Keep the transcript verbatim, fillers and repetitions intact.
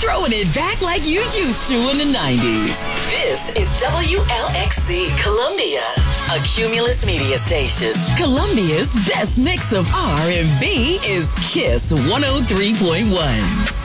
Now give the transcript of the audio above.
throwing it back like you used to in the nineties. This is W L X C Columbia, a Cumulus media station. Columbia's best mix of R and B is Kiss one oh three point one.